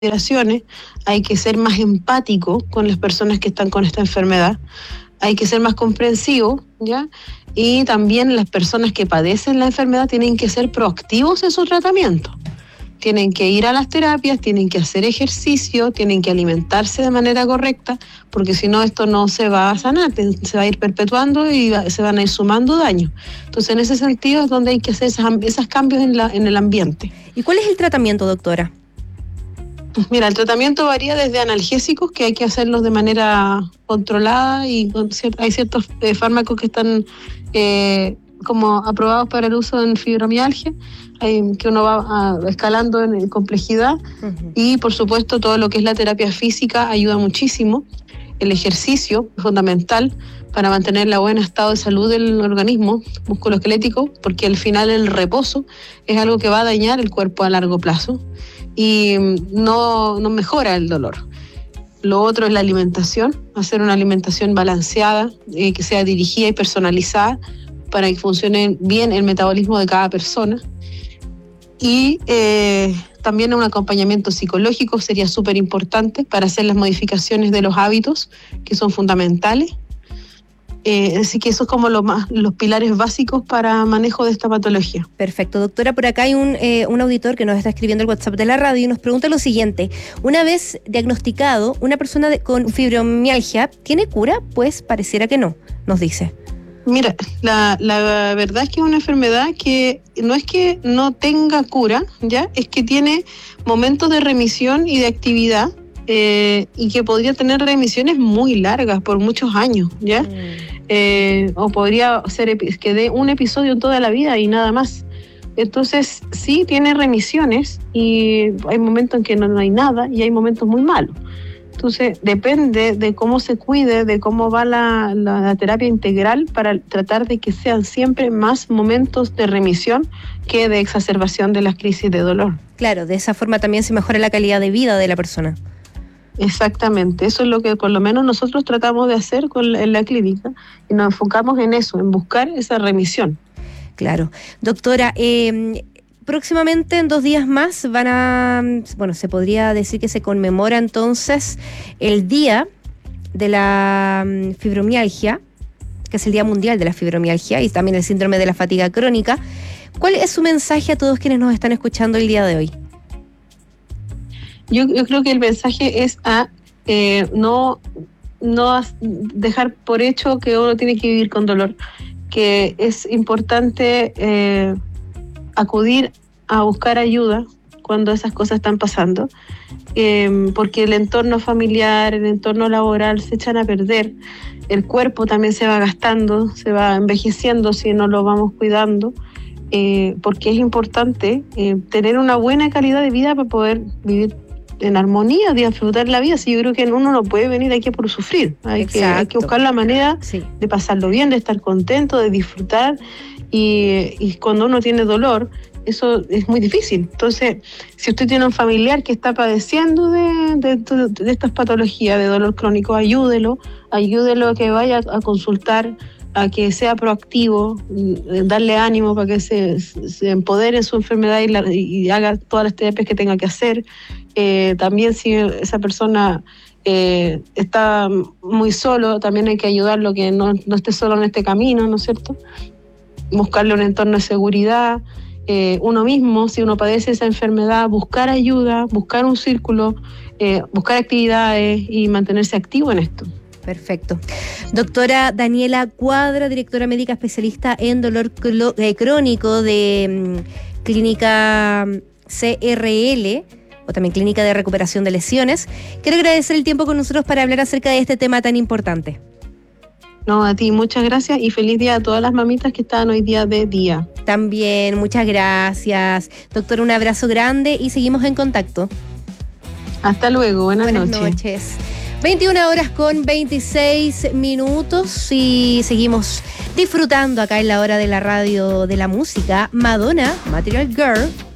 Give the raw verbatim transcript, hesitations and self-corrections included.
consideraciones, hay que ser más empático con las personas que están con esta enfermedad, hay que ser más comprensivo, ¿ya? Y también las personas que padecen la enfermedad tienen que ser proactivos en su tratamiento. Tienen que ir a las terapias, tienen que hacer ejercicio, tienen que alimentarse de manera correcta, porque si no esto no se va a sanar, se va a ir perpetuando y va, se van a ir sumando daños. Entonces en ese sentido es donde hay que hacer esas, esos cambios en, la, en el ambiente. ¿Y cuál es el tratamiento, doctora? Mira, el tratamiento varía desde analgésicos, que hay que hacerlos de manera controlada, y con cier- hay ciertos eh, fármacos que están eh, como aprobados para el uso en fibromialgia, eh, que uno va ah, escalando en, en complejidad, uh-huh. Y por supuesto todo lo que es la terapia física ayuda muchísimo. El ejercicio es fundamental para mantener el buen estado de salud del organismo musculoesquelético, porque al final el reposo es algo que va a dañar el cuerpo a largo plazo y no, no mejora el dolor. Lo otro es la alimentación, hacer una alimentación balanceada, eh, que sea dirigida y personalizada para que funcione bien el metabolismo de cada persona. Y eh, también un acompañamiento psicológico sería súper importante para hacer las modificaciones de los hábitos, que son fundamentales. Eh, así que eso es como lo más, los pilares básicos para manejo de esta patología. Perfecto, doctora. Por acá hay un, eh, un auditor que nos está escribiendo el WhatsApp de la radio y nos pregunta lo siguiente: una vez diagnosticado, una persona de, con fibromialgia, ¿tiene cura? Pues pareciera que no, nos dice. Mira, la, la verdad es que es una enfermedad que no es que no tenga cura, ya, es que tiene momentos de remisión y de actividad, eh, y que podría tener remisiones muy largas por muchos años, ya. Mm. Eh, o podría ser que dé un episodio toda la vida y nada más. Entonces sí tiene remisiones y hay momentos en que no, no hay nada y hay momentos muy malos. Entonces depende de cómo se cuide, de cómo va la, la, la terapia integral, para tratar de que sean siempre más momentos de remisión que de exacerbación de las crisis de dolor. Claro, de esa forma también se mejora la calidad de vida de la persona. Exactamente, eso es lo que por lo menos nosotros tratamos de hacer con la, en la clínica, y nos enfocamos en eso, en buscar esa remisión. Claro. Doctora, eh, próximamente en dos días más van a, bueno, se podría decir que se conmemora entonces el Día de la Fibromialgia, que es el Día Mundial de la Fibromialgia, y también el síndrome de la fatiga crónica. ¿Cuál es su mensaje a todos quienes nos están escuchando el día de hoy? Yo, yo creo que el mensaje es a eh, no, no dejar por hecho que uno tiene que vivir con dolor, que es importante eh, acudir a buscar ayuda cuando esas cosas están pasando, eh, porque el entorno familiar, el entorno laboral se echan a perder, el cuerpo también se va gastando, se va envejeciendo si no lo vamos cuidando, eh, porque es importante eh, tener una buena calidad de vida para poder vivir en armonía, de disfrutar la vida. Sí, yo creo que uno no puede venir aquí por sufrir, hay que, hay que buscar la manera sí. de pasarlo bien, de estar contento, de disfrutar, y, y cuando uno tiene dolor, eso es muy difícil. Entonces, si usted tiene un familiar que está padeciendo de, de, de, de estas patologías de dolor crónico, ayúdelo, ayúdelo a que vaya a consultar, a que sea proactivo, darle ánimo para que se, se empodere en su enfermedad y, la, y haga todas las terapias que tenga que hacer. Eh, también si esa persona eh, está muy solo, también hay que ayudarlo, que no, no esté solo en este camino, ¿no es cierto? Buscarle un entorno de seguridad, eh, uno mismo, si uno padece esa enfermedad, buscar ayuda, buscar un círculo, eh, buscar actividades y mantenerse activo en esto. Perfecto. Doctora Daniela Cuadra, directora médica especialista en dolor clo- eh, crónico de um, Clínica C R L, o también Clínica de Recuperación de Lesiones. Quiero agradecer el tiempo con nosotros para hablar acerca de este tema tan importante. No, a ti, muchas gracias y feliz día a todas las mamitas que están hoy día de día. También, muchas gracias. Doctora, un abrazo grande y seguimos en contacto. Hasta luego, buenas, buenas noches. noches. veintiuna horas con veintiséis minutos y seguimos disfrutando acá en la hora de la radio de la música. Madonna, Material Girl.